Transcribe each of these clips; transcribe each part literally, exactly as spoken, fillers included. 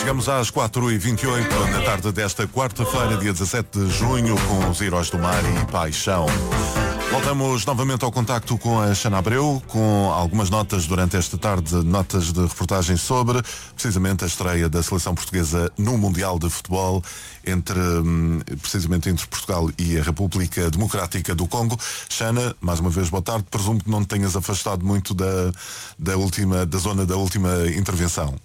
Chegamos às quatro e vinte e oito na tarde desta quarta-feira, dia dezassete de junho, com os Heróis do Mar e Paixão. Voltamos novamente ao contacto com a Xana Abreu, com algumas notas durante esta tarde, notas de reportagem sobre, precisamente, a estreia da seleção portuguesa no Mundial de Futebol, entre, precisamente, entre Portugal e a República Democrática do Congo. Xana, mais uma vez, boa tarde. Presumo que não te tenhas afastado muito da, da, última, da zona da última intervenção.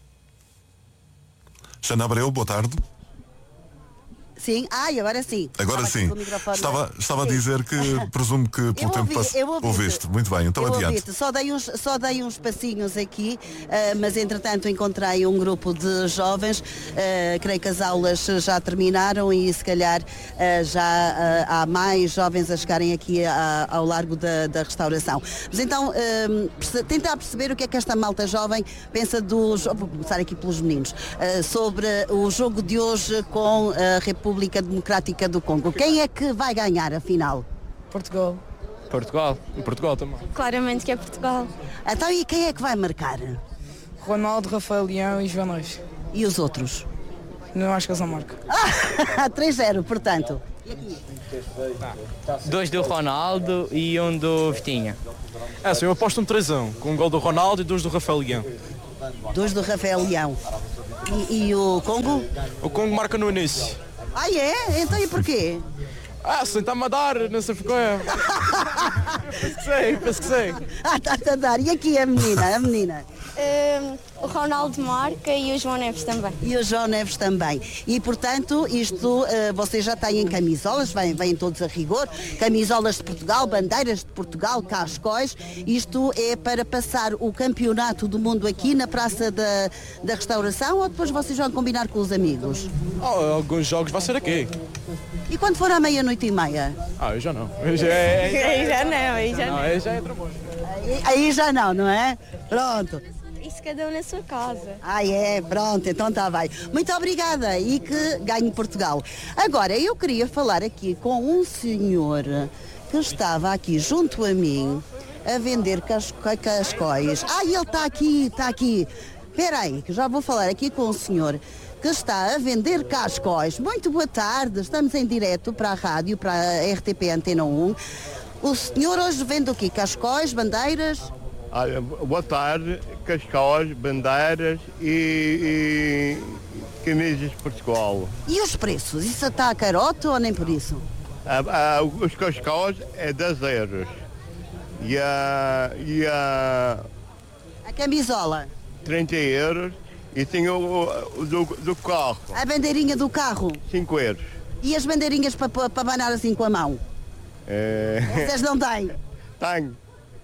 Xana Abreu, boa tarde. Sim, ai, agora sim. Agora sim. Estava, estava a dizer que presumo que pelo eu tempo passado ouviste. Muito bem, então eu adiante. Ouvi-te. Só dei uns, só dei uns passinhos aqui, uh, mas entretanto encontrei um grupo de jovens, uh, creio que as aulas já terminaram e se calhar uh, já uh, há mais jovens a chegarem aqui a, ao largo da, da restauração. Mas então, uh, tentar perceber o que é que esta malta jovem pensa dos, vou começar aqui pelos meninos, uh, sobre o jogo de hoje com a República República Democrática do Congo. Quem é que vai ganhar, afinal? Portugal. Portugal. E Portugal também. Claramente que é Portugal. Então, e quem é que vai marcar? Ronaldo, Rafael Leão e João Neves. E os outros? Não acho que eles não marcam. Ah, três a zero, portanto. Dois do Ronaldo e um do Vitinha. É, sim, eu aposto um três a um, com um gol do Ronaldo e dois do Rafael Leão. Dois do Rafael Leão. E, e o Congo? O Congo marca no início. Ah, é? Então e porquê? Ah, se está-me a dar, não sei porque é. Penso que sei, penso que sei. Ah, está-te a dar. E aqui a menina, a menina? Um, o Ronaldo marca e o João Neves também. E o João Neves também. E, portanto, isto, uh, vocês já têm camisolas, vêm, vêm todos a rigor, camisolas de Portugal, bandeiras de Portugal, cascóis. Isto é para passar o campeonato do mundo aqui na Praça da, da Restauração ou depois vocês vão combinar com os amigos? Oh, alguns jogos vai ser aqui. E quando for à meia-noite e meia? Ah, eu já não. Eu já é... Aí já não, aí já não. Não, aí já é trabalho. Aí, aí já não, não é? Pronto. Isso cada um na sua casa. Ah, é? Pronto, então está bem. Muito obrigada e que ganhe Portugal. Agora, eu queria falar aqui com um senhor que estava aqui junto a mim a vender cas cascóis. Ah, ele está aqui, está aqui. Espera aí, que já vou falar aqui com um senhor que está a vender cascóis. Muito boa tarde, estamos em direto para a rádio, para a R T P Antena um. O senhor hoje vende o quê? Cascóis, bandeiras? Olha, boa tarde, cascóis, bandeiras e, e camisas de Portugal. E os preços? Isso está a carote ou nem por isso? Ah, ah, os cascóis é dez euros. E a, e a... A camisola? trinta euros. E tem o, o do, do carro. A bandeirinha do carro? cinco euros. E as bandeirinhas para pa, pa abanar assim com a mão? É... Vocês não têm? Tenho.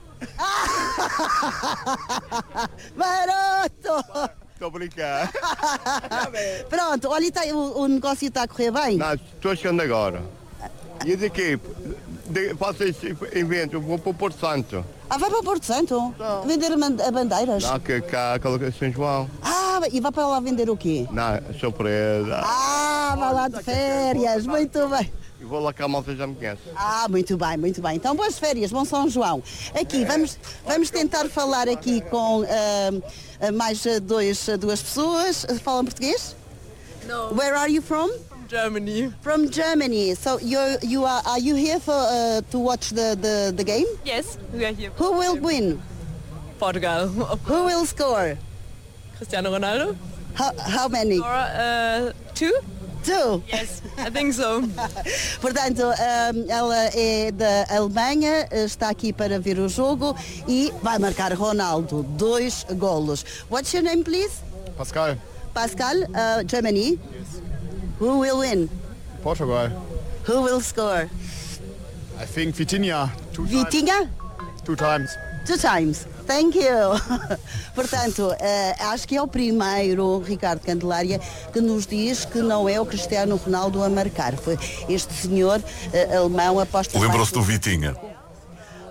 Barato! Estou a brincar. Pronto, olha, tá, o, o negócio está a correr bem? Não, estou chegando agora. E daqui, de, faço esse evento, vou para o Porto Santo. Ah, vai para o Porto Santo? Não. Vender a bandeiras? Não, que cá, coloca São João. Ah, e vai para lá vender o quê? Não, surpresa. Ah, vai lá de férias, muito bem. E vou lá que a malta já me conhece. Ah, muito bem, muito bem. Então, boas férias, bom São João. Aqui, vamos, vamos tentar falar aqui com uh, mais dois, duas pessoas. Falam português? No. Where are you from? From Germany. From Germany. So, you're, you are, are you here for, uh, to watch the, the, the game? Yes, we are here. Who will win? Portugal. Who will score? Cristiano Ronaldo. How, how many? Or, uh, two? Two. Yes, I think so. Portanto, um, ela é da Alemanha, está aqui para ver o jogo e vai marcar Ronaldo dois golos. What's your name, please? Pascal. Pascal, uh, Germany. Yes. Who will win? Portugal. Who will score? I think Vitinha. Two Vitinha? Times. Two times. Two times. Thank you. Portanto, uh, acho que é o primeiro, Ricardo Candelária, que nos diz que não é o Cristiano Ronaldo a marcar. Foi este senhor uh, alemão aposta... Lembrou-se do Vitinha.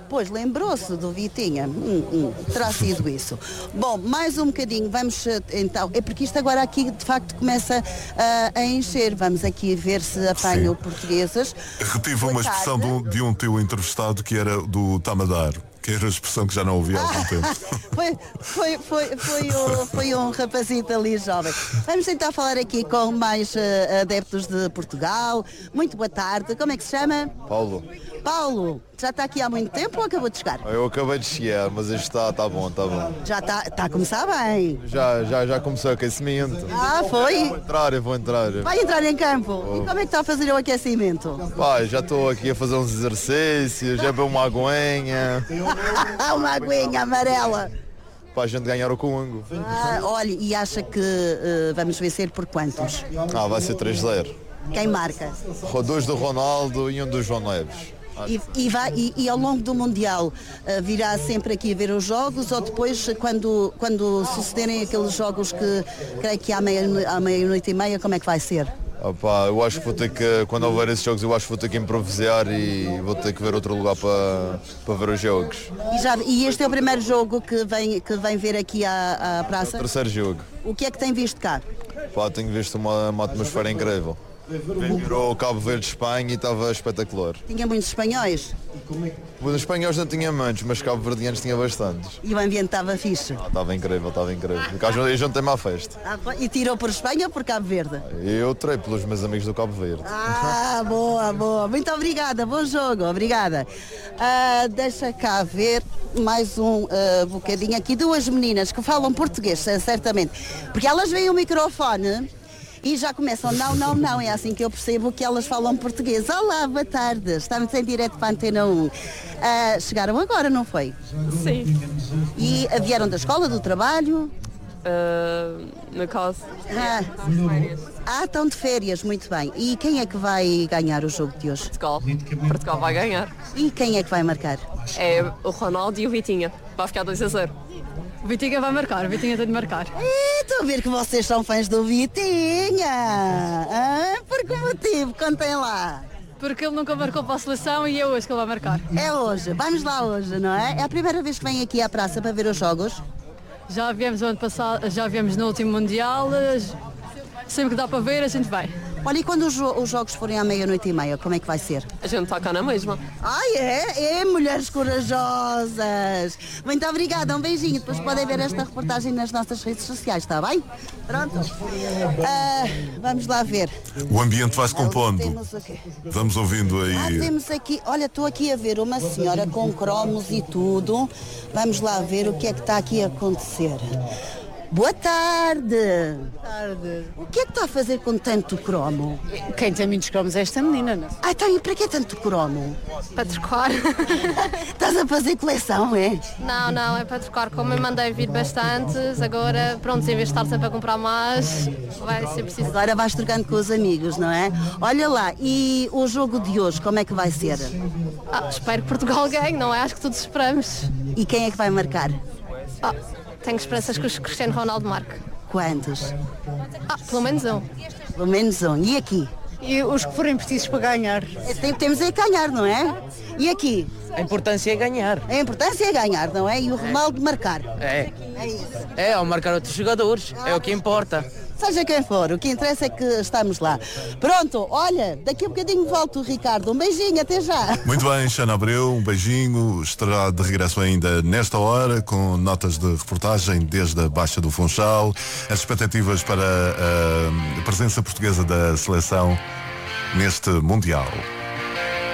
Pois, lembrou-se do Vitinha. Hum, hum, terá sido isso. Bom, mais um bocadinho, vamos então, é porque isto agora aqui de facto começa uh, a encher. Vamos aqui ver se apanho portuguesas. Retive Boa uma expressão de tarde. um, de um teu entrevistado que era do Tamadar, que era a expressão que já não ouvi há algum tempo. Foi, foi, foi, foi, o, foi um rapazito ali jovem. Vamos tentar falar aqui com mais uh, adeptos de Portugal. Muito boa tarde. Como é que se chama? Paulo, Paulo, já está aqui há muito tempo ou acabou de chegar? eu acabei de chegar, mas isto está tá bom, está bom. Já está está a começar bem. Já, já, já começou o aquecimento. Ah, foi? Vou entrar, eu vou entrar. Vai entrar em campo. E como é que está a fazer o aquecimento? Pai, já estou aqui a fazer uns exercícios, já beber uma aguinha, Uma aguinha amarela. para a gente ganhar o Congo. Ah, olha, e acha que uh, vamos vencer por quantos? Ah, vai ser três zero. Quem marca? Dois do Ronaldo e um do João Neves. E, e, vai, e, e ao longo do Mundial uh, virá sempre aqui a ver os jogos ou depois quando, quando sucederem aqueles jogos que creio que à meia-noite à meia-noite e meia, como é que vai ser? Ah, pá, eu acho que vou ter que, quando houver esses jogos, eu acho que vou ter que improvisar e vou ter que ver outro lugar para, para ver os jogos. E, já, e este é o primeiro jogo que vem, que vem ver aqui à, à praça? Terceiro jogo. O que é que tem visto cá? Pá, tenho visto uma, uma atmosfera incrível. Virou o Cabo Verde de Espanha e estava espetacular. Tinha muitos espanhóis Os espanhóis não tinha muitos, mas Cabo Verdeanos tinha bastantes. e o ambiente estava fixe. Ah, estava incrível, estava incrível. Eu juntei-me à festa. Ah, e tirou por Espanha ou por Cabo Verde? Eu terei pelos meus amigos do Cabo Verde. Ah, boa, boa. Muito obrigada, bom jogo, obrigada. Ah, deixa cá ver mais um ah, bocadinho aqui. Duas meninas que falam português, eh, certamente. Porque elas veem o microfone e já começam, não, não, não. É assim que eu percebo que elas falam português. Olá, boa tarde. Estamos em direto para a Antena um. Ah, chegaram agora, não foi? Sim. E ah, vieram da escola, do trabalho? Uh, no caso. Ah, ah, estão de férias, muito bem. E quem é que vai ganhar o jogo de hoje? Portugal. Portugal vai ganhar. E quem é que vai marcar? É o Ronaldo e o Vitinha. Vai ficar dois a zero. O Vitinha vai marcar, o Vitinha tem de marcar. É, estou a ver que vocês são fãs do Vitinha. Ah, por que motivo? Contem lá. Porque ele nunca marcou para a seleção e é hoje que ele vai marcar. É hoje, vamos lá hoje, não é? É a primeira vez que vem aqui à praça para ver os jogos? Já viemos no ano passado, já viemos no último Mundial, sempre que dá para ver a gente vai. Olha, e quando os, jo- os jogos forem à meia-noite e meia, como é que vai ser? A gente está cá na mesma. Ai, é? É, mulheres corajosas. Muito obrigada, um beijinho. Depois podem ver esta reportagem nas nossas redes sociais, está bem? Pronto. Ah, vamos lá ver. O ambiente vai-se compondo. Temos o quê? Vamos ouvindo Ah, aí. temos aqui, olha, estou aqui a ver uma senhora com cromos e tudo. Vamos lá ver o que é que está aqui a acontecer. Boa tarde. Boa tarde. O que é que está a fazer com tanto cromo? Quem tem muitos cromos é esta menina, não é? Ah, então e para que tanto cromo? Para trocar. Estás a fazer coleção, é? Não, não, é para trocar. Como eu mandei vir bastantes, agora, pronto, em vez de estar sempre a comprar mais, vai ser preciso. Agora vais trocando com os amigos, não é? Olha lá, e o jogo de hoje, como é que vai ser? Ah, espero que Portugal ganhe, não é? Acho que todos esperamos. E quem é que vai marcar? Ah, tenho esperanças que o Cristiano Ronaldo marque. Quantos? Ah, pelo menos um. Pelo menos um. E aqui? E os que forem precisos para ganhar. É, tem- Temos a ganhar, não é? E aqui? A importância é ganhar. A importância é ganhar, não é? E o Ronaldo marcar. É. É isso. É, ao marcar outros jogadores. É o que importa. Seja quem for, o que interessa é que estamos lá. Pronto, olha, daqui a bocadinho volto, Ricardo. Um beijinho, até já. Muito bem, Xana Abreu, um beijinho. Estará de regresso ainda nesta hora com notas de reportagem desde a Baixa do Funchal, as expectativas para a presença portuguesa da seleção neste Mundial.